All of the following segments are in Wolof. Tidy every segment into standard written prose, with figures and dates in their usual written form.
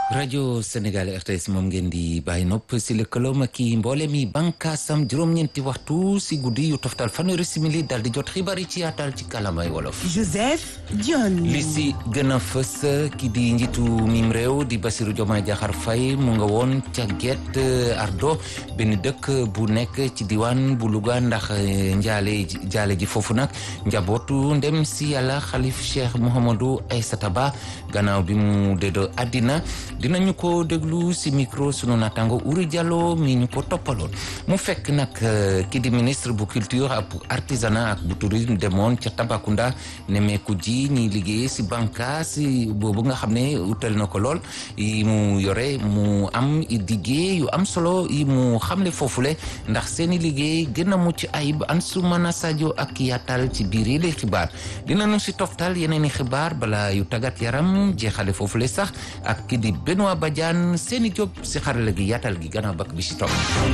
rajo Sénégal RTS moom ngeen di bàyyi nopp si lëkkaloom ak i mboole mi bànkaasam juróom-ñeenti waxtu si guddi yu toftal fanweeri simili dal di jot xibaar yi ci yaatal ci kàllaamay wolof. Joseph Dione. li si gën a fës ki di njiitu mim réew di Bassirou Diomaye Diakhar Faye mu nga woon ca Guet Ardo benn dëkk bu nekk ci diwaan bu Louga ndax jaale ji foofu nag njabootu ndem si yàlla xalif Cheikh Mouhamadou Aïssata Ba gannaaw bi mu dédoo àddina dinañu ko déglu si micro sunu natango Ouri Diallo mi ñu ko toppaloon mu fekk nag ki di ministre bu culture ak bu artisanat ak bu tourisme demoon ca Tambacounda nemeeku ji ñi liggéey si bànqaas boobu nga xam ne utal na ko lool yi mu yore mu am liggéey yu am solo yi mu xamle foofule ndax seeni liggéey gën a mucc ayib Ansoumana Sadio ak yaatal ci biir yi lay xibaar dinañu si toftal yeneen i xibaar bala yu tàggat yaram jeexale foofule sax ak ki di Benoît Badiane seeni job si xarala gi yaatal gi gannaaw bakk bi si topp.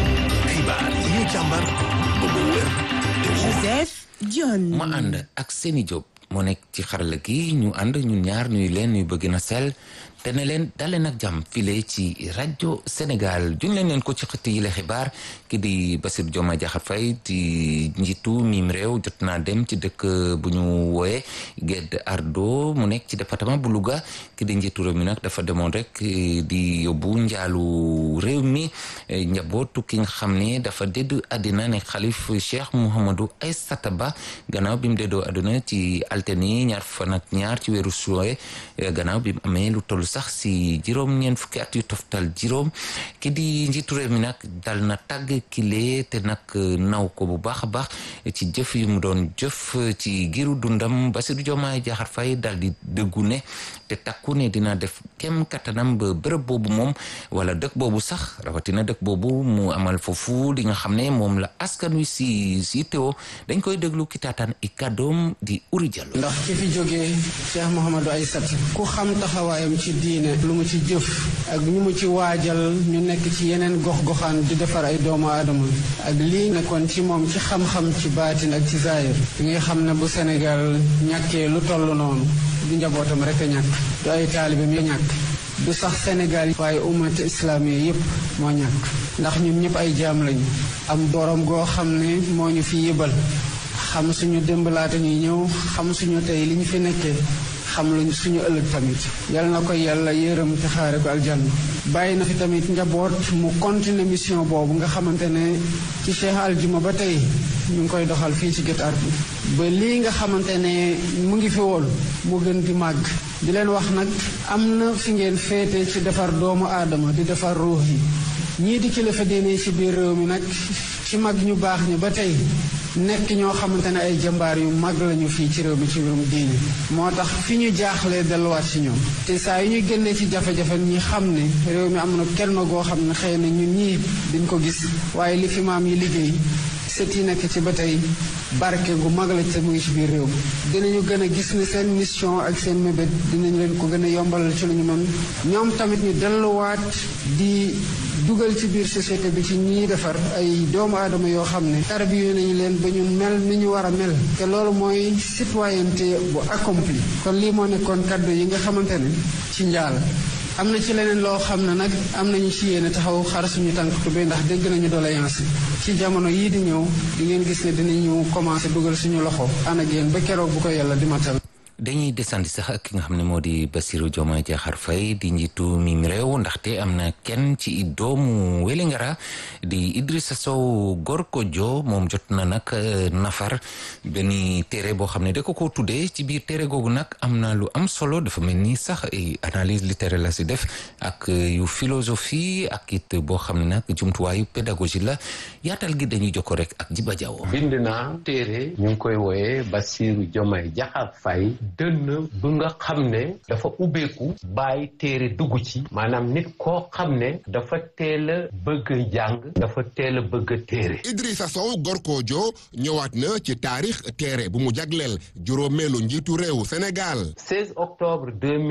xibaar yi ñu càmbar ba mu wér te Joseph Dione. ma ànd ak seeni job moo nekk ci xarala gi ñu ànd ñun ñaar ñuy leen ñuy bëgg na sel te ne leen dalee nag jàmm file ci rajo Sénégal juñ leen ko ci xëtt yi la xibaar ki di Bassirou Diomaye Diakhar Faye di njiitu mim réew jot naa dem ci dëkk bu ñu wooye Guet Ardo mu nekk ci département bu Louga ki di njiitu réew mi nag dafa demoon rek di yóbbu njaalu réew mi njabootu ki nga xam ne dafa déddu àddina ne xalif Cheikh Mouhamadou Aïssata Ba gannaaw bi mu déddoo àdduna ci altine ñaar fan ak ñaar ci weeru suwe gannaaw bi mu amee lu toll sax si juróom-ñeent fukki at yu toftal juróom ki di njiitu réew mi nag dal na tàgg kile te nag naw ko bu baax a baax ci jëf yu mu doon jëf ci giru dundam Bassirou Diomaye Diakhar Faye dal di dëggu ne te takku ne dina def kem kattanam ba bërëb boobu moom wala dëkk boobu sax rawatina dëkk boobu mu amal foofu li nga xam ne moom la askan wi si teewoo dañ koy déglu ki taataan i kàddoom di Ouri Diallo. ndax ki fi jógee Cheikh Mouhamadou Aïssata ku xam taxawaayam ci diine lu mu ci jëf ak ñu mu ci waajal ñu nekk ci yeneen gox-goxaan di defar ay doomu aadama ak lii nekkoon ci moom ci xam-xam ci baatin ak ci zaahir bi nga xam ne bu Sénégal ñàkkee lu toll noonu du njabootam rek a ñàkk du ay taalibeem ya ñàkk du sax Sénégal waaye ummat islamiya yëpp moo ñàkk ndax ñun ñëpp ay jaam lañu am borom goo xam ne moo ñu fi yëbal xam suñu démb laata ñuy ñëw xam suñu tey li ñu fi nekkee xam luñ suñu ëllëg tamit yal na ko yàlla yërëm te xaare ko aljanna bàyyi na fi tamit njaboot mu continuer mission boobu nga xamante ne ci Cheikh Aljuma ba tey ñu ngi koy doxal fii ci Guet Ardo ba lii nga xamante ne mu ngi fi woon mu gën di màgg di leen wax nag am na fi ngeen féete ci defar doomu aadama di defar ruux yi ñii di kilifa diine ci biir réew mi nag ci mag ñu baax ñi ba tey nekk ñoo xamante ne ay jàmbaar yu mag lañu fii ci réew mi ci mbirum diine moo tax fi ñu jaaxlee delluwaat ci ñoom te saa yu ñuy génnee ci jafe-jafe ñi xam ne réew mi am na kenn goo xam ne xëy na ñun ñii diñ ko gis waaye li fi maam yi liggéey set yi nekk ci ba tey barke gu mag la te mu ngi ci biir réew mi dinañu gën a gis ne seen mission ak seen mébét dinañ leen ko gën a yombalal ci lu ñu mën ñoom tamit ñu delluwaat di dugal ci biir société bi ci ñiy defar ay doomu aadama yoo xam ne tarbiyu nañu leen ba ñu mel ni ñu war a mel te loolu mooy citoyenneté bu accompli kon lii moo nekkoon kaddu yi nga xamante ne ci njaal am na ci leneen loo xam ne nag am nañu ci yéene taxaw xar suñu tànk tubéy ndax dégg nañu doléance ci jamono yii di ñëw di ngeen gis ne dinañu commencé dugal suñu loxo ànd ak yéen ba keroog bu ko yàlla di matal. dañuy desandi sax ak ki nga xam ne moo di Bassirou Diomaye Diakhar Faye di njiitu mim réew ndaxte am na kenn ci doomu Wélingara di Idrissa Sow Gorkodjo moom jot na nag nafar benn téere boo xam ne da ko tuddee ci biir téere googu nag am na lu am solo dafa mel ni sax analyse littéraire la si def ak yu philosophie ak it boo xam ne nag jumtuwaayu pédagogie la yaatal gi dañuy jokko rek ak Jiba Diawo. bind naa téere ñu ngi koy wooyee Bassirou Diomaye Diakhar Faye dënn bu nga xam ne dafa ubbeeku bàyyi téere dugg ci maanaam nit koo xam ne dafa teel a bëgg jàng dafa teel a bëgg téere. Idrissa Sow Gorkodjo ñëwaat na ci taarix téere bu mu jagleel juróomeelu njiitu réew Sénégal. 16 octobre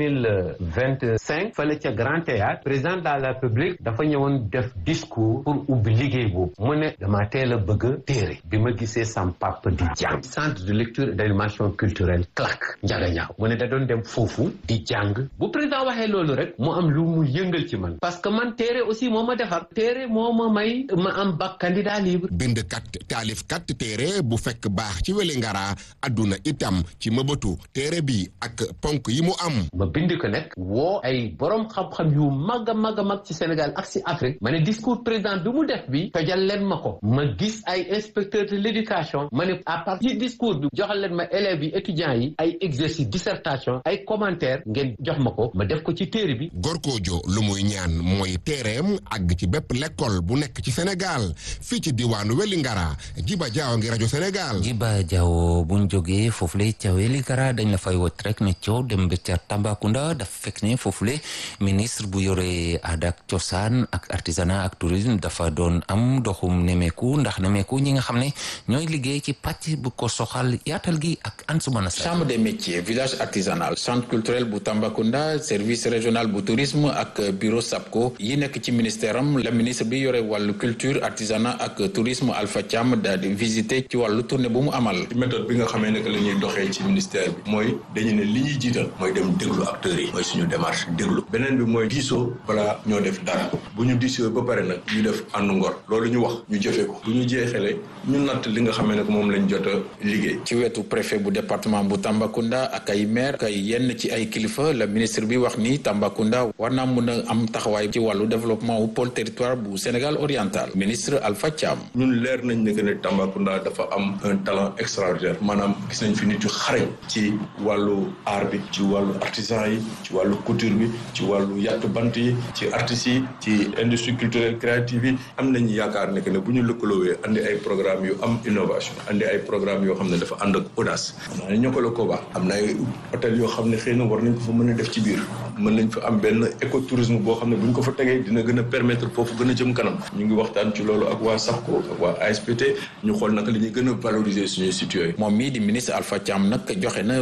2025 fële ca Grand Théâtre président de la République dafa ñëwoon def discours pour ubbi liggéey boobu mu ne dama teel a bëgg téere bi ma gisee sam papa di jàng centre de lecture et d'animation culturelle CLAC Njagañaaw mu ne da doon dem foofu di jàng bu président waxee loolu rek mu am lu mu yëngal ci man parce que man téere aussi moo ma defar téere moo ma may ma am bac candidat libre. bindkat taalifkat téere bu fekk baax ci Wélingara adduna itam ci mëbëtu téere bi ak ponk yi mu am. ma bind ko nag woo ay borom xam-xam yu mag a mag a mag ci Sénégal ak si Afrique ma ne discours président bi mu def bi tojal leen ma ko ma gis ay inspecteur de l'éducation ma ne à partir du discours bi joxal leen ma élèves yi étudiants yi ay exercice dissertation ay commentaire ngeen jox ma ko ma def ko ci téere bi. Gorkojo lu muy ñaan mooy téereem àgg ci bépp l'école bu nekk ci Sénégal fii ci diwaanu Wélingara Jiba Jaaw ngi rajo Sénégal. Jiba Jaaw buñ jógee foofule ca Wélingara dañ la fay wot rek ne coow dem ba ca Tambacounda dafa fekk ne foofule ministre bu yore aada ak cosaan ak artisanat ak tourisme dafa doon am doxum nemeeku ndax nemeeku ñi nga xam ne ñooy liggéey ci pàcc bu ko soxal yaatal gi ak Ansumana Sa. chambre des métiers village artisanal centre culturel bu Tambacounda service régional bu tourisme ak bureau SAPCO yi nekk ci ministère am la ministre bi yore wàllu culture artisanat ak tourisme Alpha Thiam daal di visiter ci wàllu tournée bu mu amal. méthode bi nga xamee ne que la ñuy doxee ci ministère bi mooy dañu ne li ñuy jiital mooy dem déglu acteurs yi mooy suñu démarche déglu beneen bi mooy diisoo balaa ñoo def dara bu ñu diisoo ba pare nag ñu def àndu ngor loolu ñu wax ñu jëfee ko bu ñu jeexalee ñu natt li nga xamee ne que moom lañ jot a liggéey. ci wetu préfet bu département bu Tambacounda ak ay maire kay yenn ci ay kilifa la ministre bi wax ni Tambacounda war naa mun a am taxawaay ci wàllu développement wu pôle territoire bu Sénégal oriental ministre Alpha Thiam. ñun leer nañ ne que ne Tambacounda dafa am un talent extraordinaire maanaam gis nañ fi nit yu xarañ ci wàllu art bi ci wàllu artisan yi ci wàllu couture bi ci wàllu yàttu bant yi ci artistes yi ci industrie culturelle créative yi am nañu yaakaar ne que ne bu ñu lëkkaloowee andi ay programme yu am innovation andi ay programme yoo xam ne dafa ànd ak audace xam ne ñokkala ko baax am na ay hôtel yoo xam ne xëy na war nañ ko fa mën a def ci biir mën nañ fa am benn écotourisme boo xam ne bu ñu ko fa tegee dina gën a permettre foofu gën a jëm kanam ñu ngi waxtaan ci loolu ak waa SAPCO ak waa ASPT ñu xool naka la ñuy gën a valoriser suñuy sites yooyu. moom mii di ministre Alpha Thiam nag joxe na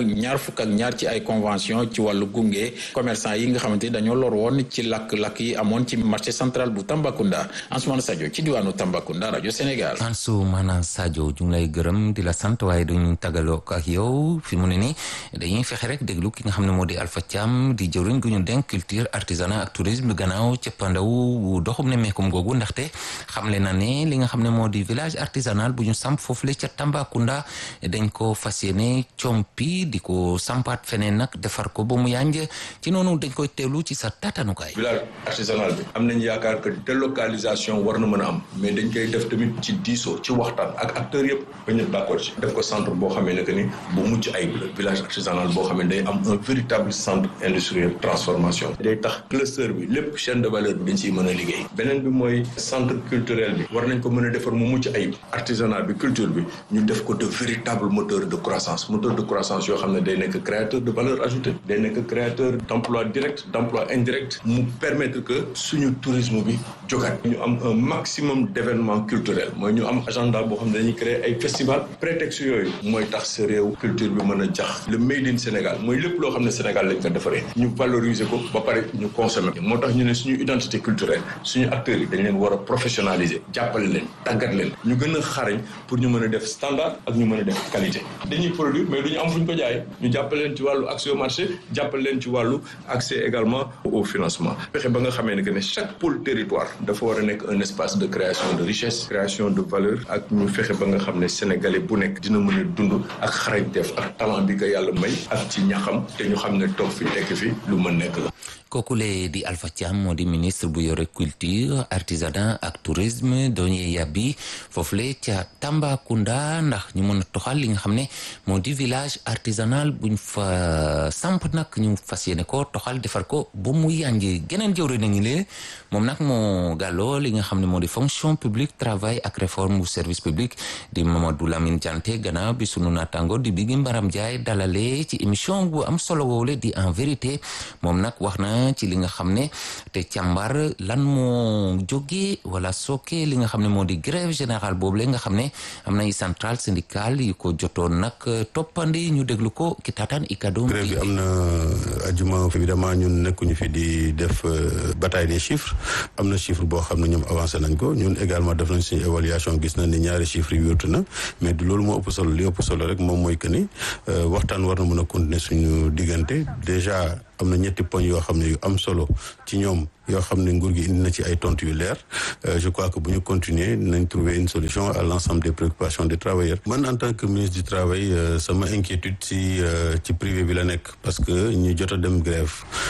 22 ci ay convention ci wàllu gunge commerçant yi nga xamante ni dañoo lor woon ci lakk-lakk yi amoon ci marché central bu Tambacounda Ansoumana Sadio ci diwaanu Tambacounda rajo Sénégal. Ansoumana Sadio ñu ngi lay gërëm di la sant waaye duñu tagaloo ak yow fi mu ne nii dañuy fexe rek déglu ki nga xam ne moo di Alpha Thiam di jëwriñ gu ñu denk culture artisanat ak tourisme gannaaw cëppandaw bu doxum ne meekum googu ndaxte xamle na ne li nga xam ne moo di village artisanal bu ñu samp foofu la ca Tambacounda dañ ko fas yéene compi di ko sampaat feneen nag defar ko ba mu yànj ci noonu dañ koy teelu ci sa tatanukaay. village artisanal bi am nañ yaakaar que délocalisation war na mën a am mais dañ koy def tamit ci diisoo ci waxtaan ak acteurs yëpp ba ñëpp d'accord ci def ko centre boo xamee ne que ni bu mucc ayib la village artisanal boo xam ne day am un véritable centre industriel transformation day tax cluster bi lépp chaîne de valeur bi dañ ciy mën a liggéey beneen bi mooy centre culturel bi war nañ ko mën a defar mu mucc ayib artisanat bi culture bi ñu def ko de véritable moteur de croissance yoo xam ne day nekk créateur de valeur ajoutée day nekk créateur d'emploi direct d'emploi indirect mu permettre que suñu tourisme bi jógaat ñu am un maximum d'événements culturels mooy ñu am agenda boo xam ne dañuy créer ay festival prétexte yooyu mooy tax sa réew culture bi mën a jax le made in Sénégal mooy lépp loo xam ne Sénégal lañ ko defaree ñu valoriser ko ba pare ñu consommer moo tax ñu ne suñu identité culturelle suñu acteurs yi dañ leen war a professionnaliser jàppale leen tàggat leen ñu gën a xarañ pour ñu mën a def standard ak ñu mën a def qualité dañuy produire mais duñu am fu ñu ko jaay ñu jàppale leen ci wàllu accès au marché jàppale leen ci wàllu accès également au financement fexe ba nga xamee ne que ne chaque pôle territoire dafa war a nekk un espace de création de richesse création de valeur ak ñu fexe ba nga xam ne sénégalais bu nekk dina mën a dund ak xarañteef ak talent bi ko yàlla may ak ci ñaxam te ñu xam ne toog fi tekk fi lu mën nekk la. kookule di Alpha Thiam moo di ministre bu yore culture artisanat ak tourisme doñe yàbbi foofule ca Tambacounda ndax ñu mën a toxal li nga xam ne moo di village artisanal buñ fa samp nag ñu fas yéene ko toxal defar ko ba mu yànji geneen jëwre na ngi lee moom nag moo gàlloo li nga xam ne moo di fonction publique travail ak réforme bu service public di Mamadou Lamine Dianté gannaaw bi sunu naataango di Bigui Mbaram Ndiaye dalale ci émission bu am solo woowule di en vérité moom nag wax na na ci li nga xam ne te càmbar lan moo jógee wala sooke li nga xam ne moo di grève générale boobu la nga xam ne am na ay centrale syndicale yu ko jotoon nag toppandi ñu déglu ko ki taataan ICADOM. grève bi am na ajuma évidemment ñun nekkuñu fi di def bataille des chiffres am na chiffre boo xam ne ñoom avancé nañ ko ñun également def nañ suñu évaluation gis nañ ni ñaari chiffres yi wértu na mais du loolu moo ëpp solo li ëpp solo rek moom mooy que ni waxtaan war na mën a continuer suñu diggante déjà am na ñetti poñ yoo xam ne yu am solo ci ñoom yoo xam ne nguur gi indi na ci ay tontu yu leer je crois que bu ñu continuer nañ trouver une solution à l'ensemble des préoccupations des travailleurs. Man en tant que ministre du travail sama inquiétude ci privé bi la nekk parce que ñu jot a dem grève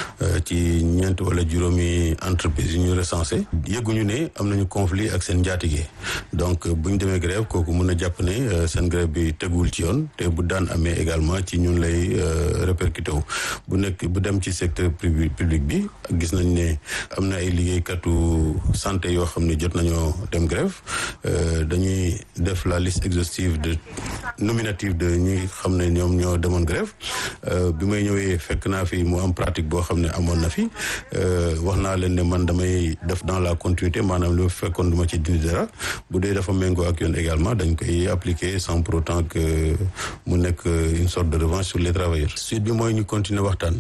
ci ñeent wala juróomi entreprise yu ñu recensé yëguñu ne am nañu conflit ak seen njaatige donc bu ñu demee grève kooku mën a jàpp ne seen grève bi teguwul ci yoon te bu daan amee également ci ñun lay répercuté wu bu dem ci secteur public bi gis nañ ne am na ay liggéeykatu santé yoo xam ne jot nañoo dem grève dañuy def la liste exhaustive de nominative de ñi xam ne ñoom ñoo demoon grève bi may ñëwee fekk naa fi mu am pratique boo xam ne amoon na fi wax naa leen ne man damay def dans la continuité maanaam lu fekkoon duma ci dindi dara bu dee dafa méngoo ak yoon également dañ koy appliquer sans pour autant que mu nekk une sorte de revanche sur les travailleurs. Suite bi mooy ñu continuer waxtaan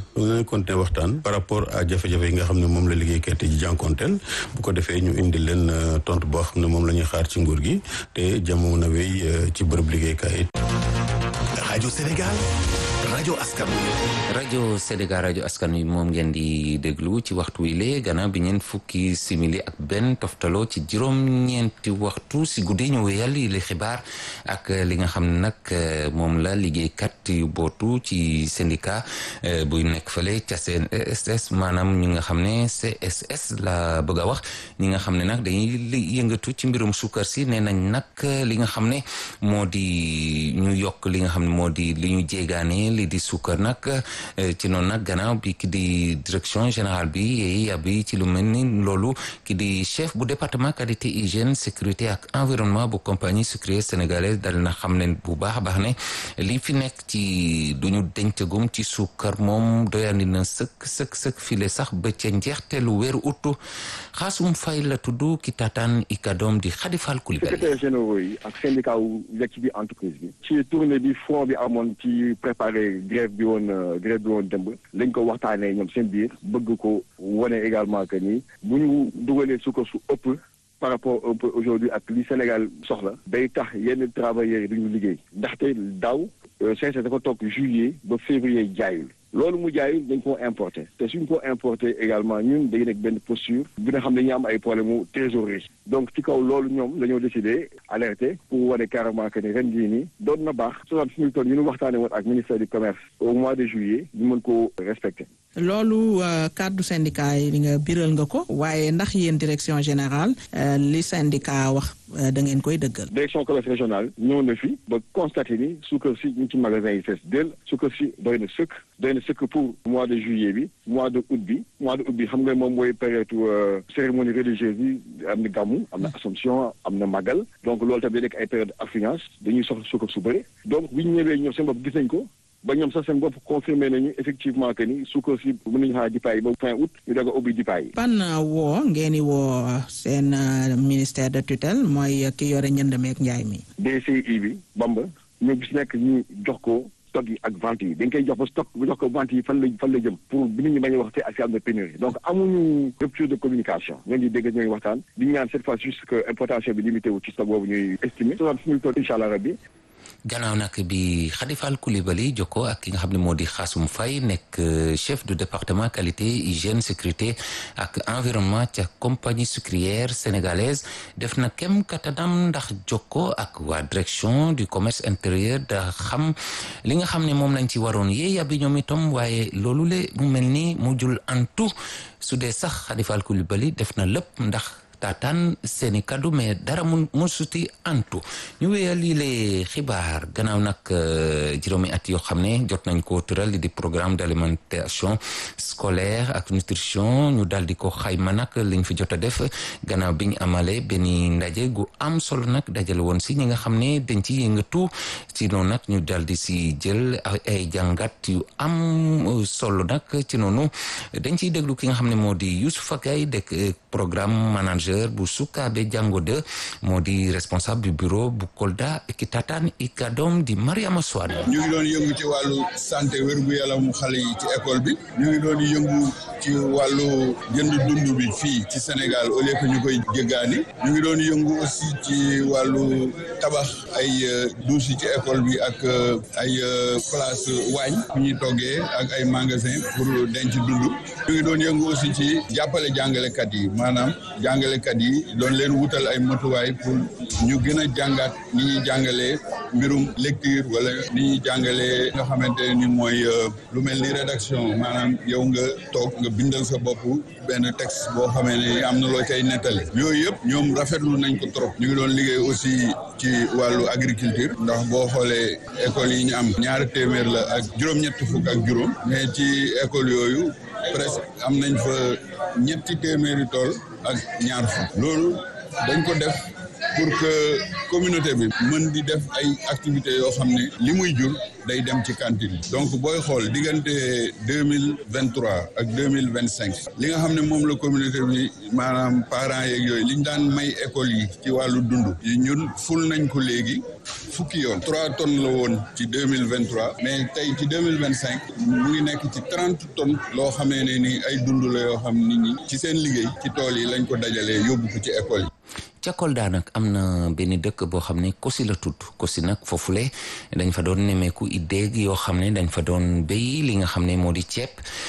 par rapport à jafe-jafe yi nga xam ne moom la liggéeykat yi jànkoonteel bu ko defee ñu indi leen tontu boo xam ne moom la ñuy xaar ci nguur gi te jamono na wéy ci bërëb liggéeykaay. rajo Sénégal rajo askan wi. rajo Sénégal rajo askan wi moom ngeen di déglu ci waxtu wi lee gannaaw bi ñeen fukki simili ak benn toftaloo ci juróom-ñeenti waxtu si guddi ñu wéyal li xibaar ak li nga xam ne nag moom la liggéeykat yu bootu ci syndicat buy nekk fële ca CNSS maanaam ñi nga xam ne CSS la bëgg a wax ñi nga xam ne nag dañuy yëngatu ci mbirum suukar si nee nañ nag li nga xam ne moo di ñu yokk li nga xam ne moo di li ñu jéegaane li di suukar nag ci noonu nag gannaaw bi ki di direction générale bi yeey abi ci lu mel ni loolu ki di chef bu département qualité hygiène sécurité ak environnement bu compagnie sucrière sénégalaise dal na xam ne bu baax a baax ne li fi nekk ci duñu dencagum ci suukar moom doyandi na sëkk file sax ba ca njeexteelu weeru ut Xaasum Fay la tudd ki taataan ICADOM di Khadifal Coulibaly. secrétaire généraux yi ak syndicat wu nekk ci biir entreprise bi ci tournée bi front bi amoon ci préparé grève bi woon démb lañ ko waxtaanee ñoom seen biir bëgg ko wane également que ni bu ñu dugalee suukar su ëpp par rapport aujourd'hui ak li Sénégal soxla day tax yenn travailleurs yi duñu liggéey ndaxte daaw CNCS dafa toog juillet ba février jaayul loolu mu jaayul dañ koo importé te suñ ko importé également ñun dañu nekk benn posture bi nga xam ne dañu am ay problème mu trésorerie donc ci kaw loolu ñoom dañoo décidé alerter pour wane carrément que ni ren jii nii doon na baax soixante suñu toll ñu waxtaanee woon ak ministère du commerce au mois de juillet ñu mën koo respecté. loolu kàddu syndicat yi nga biral nga ko waaye ndax yéen direction générale li syndicat wax da ngeen koy dëggal. direction commerce régionale ñëw na fi ba constaté ni suukar si ñu ci magasin yi fees del suukar si doy na sëkk pour mois de juillet bi mois de août bi xam nga moom mooy période cérémonie religieuse yi am na gàmmu am na Assomption am na Magal donc loolu tamit day nekk ay période affluence dañuy soxla suukar su bëri donc bi ñu ñëwee ñoom seen bopp gis nañ ko ba ñoom sax seen bopp confirmé nañu effectivement que ni suukar si mën nañu xaar dipaay ba fin août ñu doog a ubbi dipaay yi. ban woo ngeen di woo seen ministère de tutelle mooy ki yore njënd meek njaay mi. DCI bi Bamba ñu gis nekk ñu jox ko stock yi ak vente yi dañ koy jox ba stock bu jox ko vente yi fan la jëm pour bi nit ñi bañ a wax te ak am na pénurie donc amuñu rupture de communication ñoo ngi dégg ñooy waxtaan di ñaan cette fois juste que importation bi limité wu ci stock boobu ñuy estimé 60 000 tonnes incha allah rabbi. gannaaw nag bi Khadifal Coulibaly jokkoo ak ki nga xam ne moo di Xaasum Fay nekk chef du département qualité hygiène sécurité ak environnement ca compagnie sucrière sénégalaise def na kem kattanam ndax jokkoo ak waa direction du commerce intérieur da xam li nga xam ne moom lañ ci waroon yéeya bi ñoom itam waaye loolu le mu mel ni mujjul antu su dee sax Khadifal Coulibaly def na lépp ndax taataan seeni kaddu mais dara mu suti antu ñu wéyal yi le xibaar gannaaw nag juróomi at yoo xam ne jot nañ ko tëral di programme d'alimentation scolaire ak nutrition ñu dal di ko xayma nag liñ fi jot a def gannaaw bi ñu amale benn ndaje gu am solo nag dajale woon si ñi nga xam ne dañ ci yëngatu ci noonu nag ñu dal di si jël ay jàngat yu am solo nag ci noonu dañ ciy déglu ki nga xam ne moo di Youssoufa Gaye dekk programme manager bu Sukaabe Jàngo 2 moo di responsable du bureau bu Kolda ki tataan i kàddoom di Mariama Soane. ñu ngi doon yëngu ci wàllu santé wér-gu-yaramu xale yi ci école bi ñu ngi doon yëngu ci wàllu jënd dund bi fii ci Sénégal au lieu que ñu koy jéggaani ñu ngi doon yëngu aussi ci wàllu tabax ay douche yi ci école bi ak ay place waañ fu ñuy toggee ak ay magasin pour denc dund ñu ngi doon yëngu aussi ci jàppale jàngalekat yi maanaam jàngalekat yi doon leen wutal ay matuwaay pour ñu gën a jàngaat ni ñuy jàngalee mbirum lecture wala ni ñuy jàngalee nga xamante ni mooy lu mel ni rédaction maanaam yow nga toog nga bindal sa bopp benn texte boo xamee ne am na loo cay nettali yooyu yëpp ñoom rafetlu nañ ko trop ñu ngi doon liggéey aussi ci wàllu agriculture ndax boo xoolee école yi ñu am 200 la ak juróom-ñetti fukk ak juróom mais ci école yooyu presque am nañ fa 300 tool ak ñaar fukk loolu dañ ko def pour que communauté bi mën di def ay activités yoo xam ne li muy jur day dem ci cantine yi donc booy xool diggante 2023 ak 2025 li nga xam ne moom la communauté bi maanaam parents yeeg yooyu li ñu daan may école yi ci wàllu dund yi ñun ful nañ ko léegi fukki yoon 3 tonnes la woon ci 2023 mais tey ci 2025 mu ngi nekk ci 30 tonnes loo xamee ne ni ay dund la yoo xam nit ñi ci seen liggéey ci tool yi lañ ko dajalee yóbbu ko ci école yi. ca Kolda nag am na benn dëkk boo xam ne Kosi la tudd Kosi nag foofule dañ fa doon nemeeku i déeg yoo xam ne dañ fa doon béy li nga xam ne moo di ceeb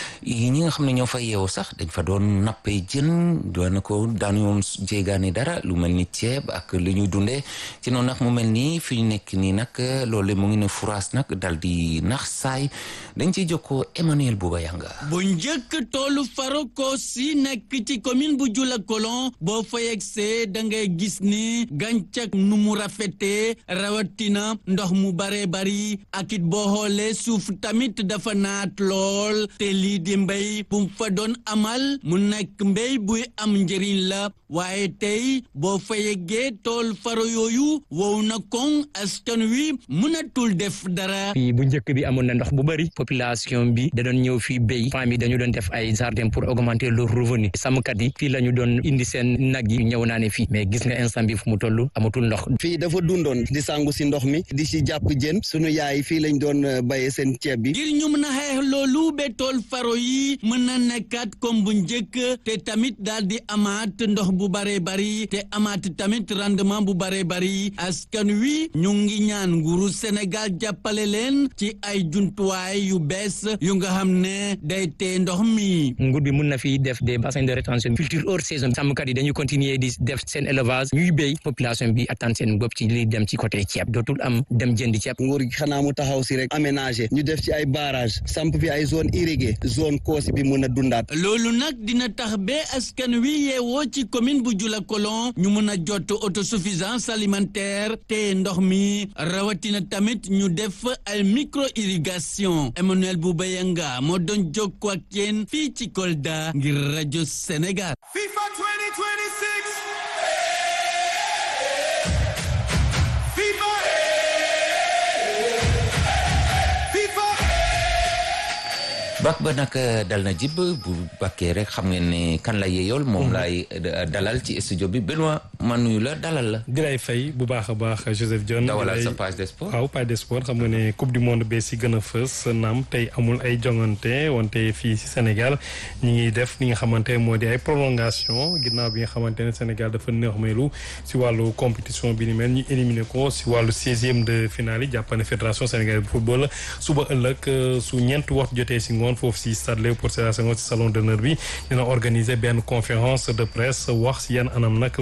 ñi nga xam ne ñoo fa yeewoo sax dañ fa doon nappee jën doon ko daanu yoon jéegaani dara lu mel ni ceeb ak li ñuy dundee ci noonu nag mu mel nii fi ñu nekk nii nag loolu mu ngi ne furaas nag dal di nax saay dañ ciy jokkoo Emmanuel Bouba Yanga. bu njëkk toolu faro Kosi nekk ci commune bu Dioulacolon boo fa yegsee da ngay gis ni gàncax nu mu rafetee rawatina ndox mu bare bari ak it boo xoolee suuf tamit dafa naat lool te lii di mbéy bu fa doon amal mu nekk mbéy buy am njëriñ la waaye tey boo fa yeggee tool faro yooyu wow na koŋ askan wi mënatul def dara. fii bu njëkk bi amoon na ndox bu bari population bi da doon ñëw fii béy famille dañu doon def ay jardin pour augmenter leur revenu sàmmkat yi fii la ñu doon indi seen nag yi ñëw naa ne fii mais gis nga instant bi fu mu toll amatul ndox. fii dafa dundoon di sangu si ndox mi di si jàpp jën sunu yaay fii lañ doon béyee seen ceeb bi. ngir ñu mën a xeex loolu ba tool faro yi mën na nekkaat comme bu njëkk te tamit daal di amaat ndox bu bare bari te amaat tamit rendement bu bare bari askan wi ñu ngi ñaan nguuru Sénégal jàppale leen ci ay jumtuwaay yu bees yu nga xam ne day tee ndox mi. nguur bi mun na fi def des bassins de rétention culture hors saison sàmmkat yi dañuy continuer di def seen élevage ñuy béy population bi attan seen bopp ci li dem ci côté ceeb dootul am dem jëndi ceeb. nguur gi xanaa mu taxaw si rek aménager ñu def ci ay barrage samp fi ay zone irriguée zone Kosi bi mun a dundaat. loolu nag dina tax ba askan wi yeewoo ci commune bu Dioulacolon ñu mun a jot autosuffisance alimentaire te ndox mi rawatina tamit ñu def ay micro irrigation. Emmanuel Bouba Yanga moo doon jokkoo ak yéen fii ci Kolda ngir rajo Sénégal. FIFA 2026. bak ba nag dal na jib bu bakkee rek xam ngeen ne kan la yeyool moom laay dalal ci studio bi Benoît ma nuyu la dalal la di lay fay bu baax a baax Joseph Dione dawalal sa page des sports waaw page des sports xam nga ne coupe du monde bee si gën a fës naam tey amul ay jongante wante fii si Sénégal ñi ngi def li nga xamante moo di ay prolongation ginnaaw bi nga xamante ne Sénégal dafa neexmeelu si wàllu compétition bi ni mel ñu éliminé ko si wàllu 16e de finale yi jàppane fédération sénégalaise de football suba ëllëg su ñeenti waxtu jotee si ngoon foofu si stade Léopold Sédar Senghor si salon d'honneur bi dina organiser benn conférence de presse wax si yan anam nag la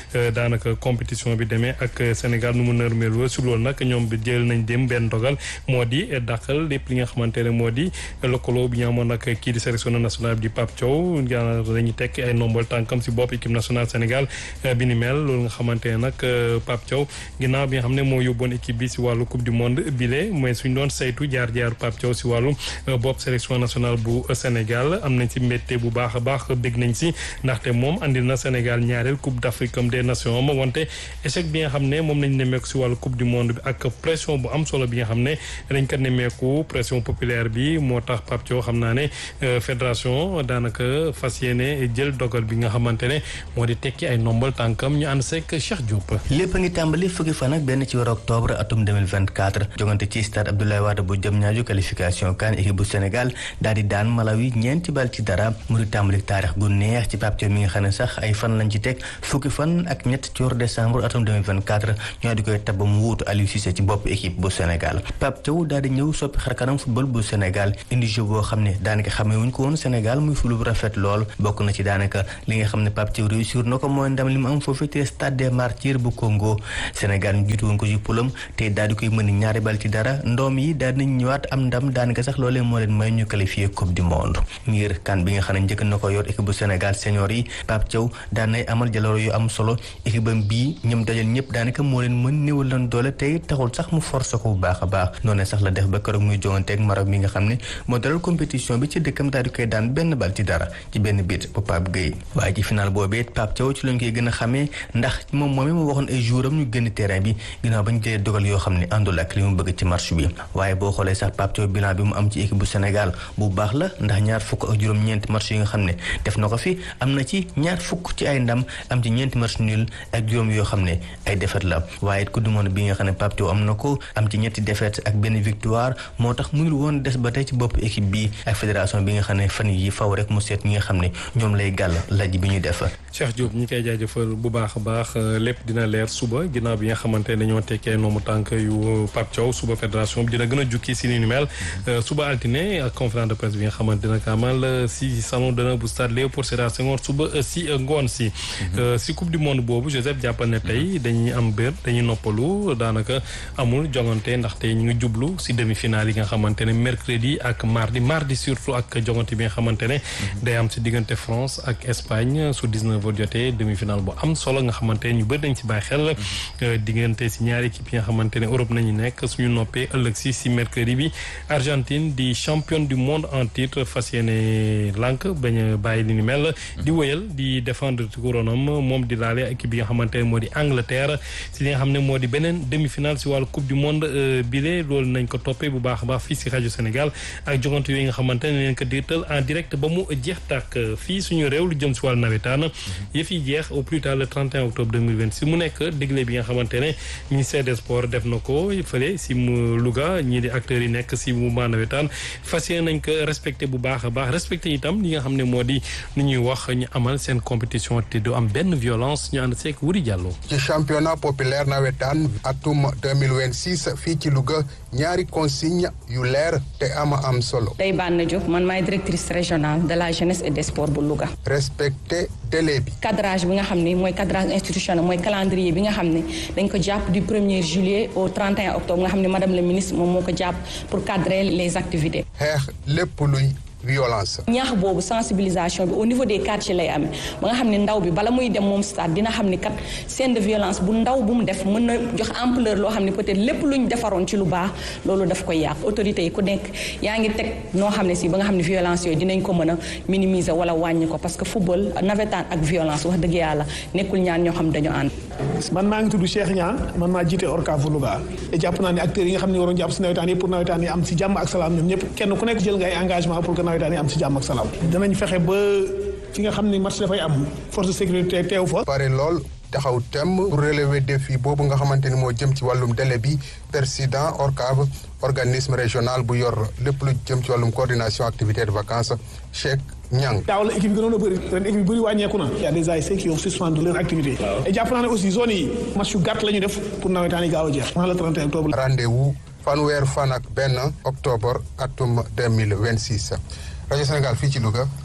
daanaka compétition bi demee ak Sénégal nu mu nërmeeloo si loolu nag ñoom bi jël nañ dem benn dogal moo di dàqal lépp li nga xamante ne moo di lëkkaloo bi ñu amoon nag kii di sélection nationale bi di Pape Thiaw dañuy tekk ay nombal tànkam si bopp équipe nationale Sénégal bi ni mel loolu nga xamante ne nag Pape Thiaw ginnaaw bi nga xam ne moo yóbboon équipe bi si wàllu coupe du monde bile mooy suñ doon saytu jaar Pape Thiaw si wàllu bopp sélection nationale bu Sénégal am nañ si mbette bu baax a baax bég nañ si ndaxte moom andil na Sénégal ñaareel coupe d'Afrique des nations ma wante échec bi nga xam ne moom lañ nemmeeku si wàllu coupe du monde bi ak pression bu am solo bi nga xam ne dañ ko nemmeeku pression populaire bi moo tax Pape Thiaw xam naa ne fédération daanaka fas yéene jël dogal bi nga xamante ne moo di tekki ay nombal tànkam ñu ànd seeg Cheikh Diop. lépp a ngi tàmbali fukki fan ak benn ci weeru octobre atum 2024 jogante ci stade Abdoulaye Wade bu Diamniadio qualification CAN équipe bu Sénégal daal di daan Malawi ñeenti bal ci dara mu di tàmbali taarix gu neex ci Pape Thiaw mi nga xam ne sax ay fan lañ ci teg fukki fan ak ñett ci weeru décembre atum 2024 ñoo di koy tabb mu wuutu Aliou Cissé ci bopp équipe bu Sénégal Pape Thiaw daal di ñëw soppi xarkanam football bu Sénégal indi jeu boo xam ne daanaka xamee wuñ ko woon Sénégal muy fulu bu rafet lool bokk na ci daanaka li nga xam ne Pape Thiaw réussir na ko mooy ndam li mu am foofu te stade des martyrs bu Congo Sénégal ñu jiitu woon ko ci poulam te daal di koy mën ñaari bal ci dara ndoom yi daal nañ ñëwaat am ndam daanaka sax loolee moo leen may ñu qualifié coupe du monde ngir kan bi nga xam ne njëkk na ko yor équipe bu Sénégal senior yi Pape Thiaw daan nay amal jalooro yu am solo équipe am bii ñoom dajal ñëpp daanaka moo leen mën néewal lan doole tey taxul sax mu force ko bu baax a baax noonu sax la def ba keroog muy joŋanteeg Maroc mi nga xam ne moo dalal compétition bi ci dëkkam daal di koy daan benn bal ci dara ci benn bit bu Pape Gueye waaye ci final boobee Pape Thiaw ci lañ koy gën a xamee ndax moom moomee mu waxoon ay jouram ñu génn terrain bi ginnaaw bañ jëlee dogal yoo xam ne àndul ak li mu bëgg ci match bi waaye boo xoolee sax Pape Thiaw bilan bi mu am ci équipe bu Sénégal bu baax la ndax ñaar fukk ak juróom-ñeenti match yi nga xam ne def na ko fi am na ci ñaar fukk ci ay ndam am ci ñeenti match nul ak juróom yoo xam ne ay défaite la waaye coupe du monde bi nga xam ne Pape Thiaw am na ko am ci ñetti défaite ak benn victoire moo tax mënul woon des ba tey ci bopp équipe bi ak fédération bi nga xam ne fan yi faw rek mu seet ñi nga xam ne ñoom lay gàll laj bi ñu def. Cheikh Diop ñi koy jaajëfal bu baax a baax lépp dina leer suba ginnaaw bi nga xamante ne dañoo tekkee noomu tànk yu Pape Thiaw suba fédération bi dina gën a jukki si ni mel suba altine ak conférence de presse bi nga xamante dina ko amal si salon d'honneur bu stade Léopold Sédar Senghor suba si ngoon si coupe du monde boobu Joseph jàppal ne tey dañuy am bër dañuy noppalu daanaka amul jongante ndaxte ñu ngi jublu si demi-finale yi nga xamante ne mercredi ak mardi surtout ak jongante bi nga xamante ne day am si diggante France ak Espagne su 19h jotee demi-finale bu am solo nga xamante ne ñu bëri dañ ci bàyyi xel diggante si ñaari équipe yi nga xamante ne Europe nañu nekk suñu noppee ëllëg si mercredi bi Argentine di championne du monde en titre fas yéene lànk bañ a bàyyi li ni mel di wëyal di défendre couronam moom di laale équipe yi nga xamante ne moo di Angleterre si li nga xam ne moo di beneen demi-finale si wàllu coupe du monde bile loolu nañ ko toppee bu baax a baax fii si rajo Sénégal ak jogante yooyu nga xamante ne leen ko digital en direct ba mu jeex tàkk fii suñu réew lu jëm si wàllu nawetaan yëf yi jeex au plus tard le 31 octobre 2026 mu nekk dégle bi nga xamante ne ministère des sports def na ko fële si mu Louga ñii di acteurs yi nekk si mouvement nawetaan fas yéene nañ ko respecté bu baax a baax respecté itam li nga xam ne moo di nu ñuy wax ñu amal seen compétition te du am benn violence ñu ànd seeg Wuri Diallo. ci championnat populaire nawetaan atum 2026 fii ci Louga ñaari consigne yu leer te am solo. Ndeye Banna Diop man maay directrice régionale de la jeunesse et des sports bu Louga. respecté délai bi. cadrage bi nga xam ne mooy cadrage institutionnel mooy calendrier bi nga xam ne dañ ko jàpp du 1er juillet au 31 octobre nga xam ne madame la ministre moom moo ko jàpp pour cadrer les activités. xeex lépp luy violence. ñaax boobu sensibilisation bi au niveau des quartiers lay amee ba nga xam ne ndaw bi bala muy dem moom stade dina xam ni kat scène de violence bu ndaw bu mu def mën na jox ampleur loo xam ne peut-être lépp lu ñu defaroon ci lu baax loolu daf koy yàq autorités yi ku nekk yaa ngi teg noo xam ne si ba nga xam ne violence yooyu dinañ ko mën a minimiser wala wàññi ko parce que football nawetaan ak violence wax dëgg yàlla nekkul ñaan ñoo xam dañu ànd. man maa ngi tudd Cheikh Niang man maa jiite ORCAV Louga te jàpp naa ne acteurs yi nga xam ne waroon jàpp si nawetaan yi pour nawetaan yi am si jàmm ak salaam ñoom ñëpp kenn ku nekk jël ngay engagement pour que nawetaan yi am si jàmm ak salaam danañ fexe ba fi nga xam ne match dafay am force de sécurité teew fa. pare lool taxaw tem pour relever défi boobu nga xamante ni moo jëm ci wàllum délai bi président ORCAV organisme régional bu yor lépp lu jëm ci wàllum coordination activité de vacances Cheikh Niang. daaw la équipe yi gënoon a bëri ren équipe yi bëri wàññeeku na. y a des ASC qui ont suspendu leur activité. et jàpp naa ne aussi zone yi match yu gàtt la ñu def pour nawetaan yi gaaw a jeex. le 31 octobre. rendez-vous fanweer fan ak benn octobre atum 2026 rajo Sénégal fii ci Louga.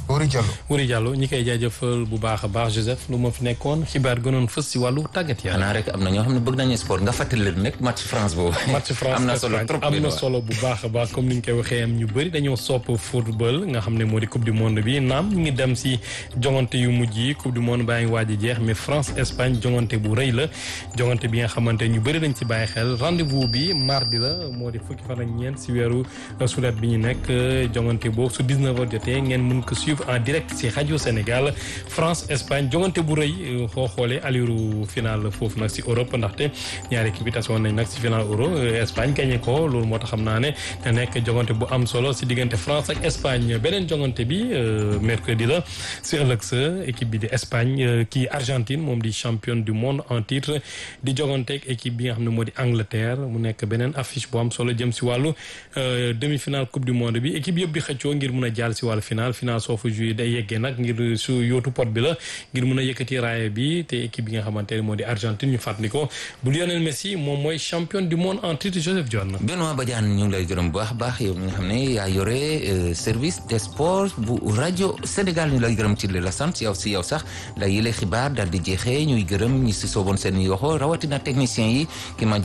Wuri Diallo ñi koy jaajëfal bu baax a baax Joseph lu ma fi nekkoon xibaar gënoon fës si wàllu tàggat yaram. xanaa rek am na ñoo xam ne bëgg nañu sport nga fàttali leen nekk match France boobu. match France am na solo trop am na solo bu baax a baax comme ni ñu koy waxee am ñu bëri dañoo sopp football nga xam ne moo di coupe du monde bi naam ñu ngi dem si jongante yu mujj yi coupe du monde baa ngi waaj a jeex mais France Espagne jongante bu rëy la jongante bi nga xamante ñu bëri dañ ci bàyyi xel rendez-vous bi mardi la moo di fukki fan ak ñeent si weeru sulet bi ñu nekk jongante boobu su 19h jotee ngeen mën ko suivre en direct si rajo Sénégal France Espagne jongante bu rëy xoo xoolee allure final foofu nag si Europe ndaxte ñaari équipe yi tasoon nañ nag si final Euro Espagne gagné ko loolu moo tax xam naa ne da nekk jongante bu am solo si diggante France ak Espagne beneen jongante bi mercredi la si ëllëg sa équipe bi di Espagne kii Argentine moom di championne du monde en titre di joganteeg équipe bi nga xam ne moo di Angleterre mu nekk beneen affiche bu am solo jëm si wàllu demi-finale coupe du monde bi équipe yëpp di xëccoo ngir mun a jàll si wàllu final soo fa joué day yeggee nag ngir su yootu pot bi la ngir mun a yëkkati raaya bi te équipe bi nga xamante ne moo di Argentine ñu fàttali ko bu Lionel Messi moom mooy champion du monde en titre Joseph Dione. Benoît Badiane ñu ngi lay gërëm bu baax a baax yow mi nga xam ne yaa yore service des sports bu rajo Sénégal ñu lay gërëm ci la sant yow sax la yële xibaar daal di jeexee ñuy gërëm ñi si sooboon seen yoxo rawatina technicien yi ki ma